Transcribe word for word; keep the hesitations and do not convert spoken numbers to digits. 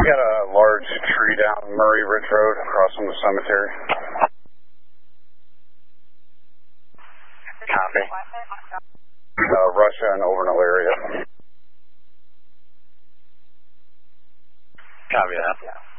We got a large tree down Murray Ridge Road across from the cemetery. Copy. Uh, Russia and Overnill area. Copy that.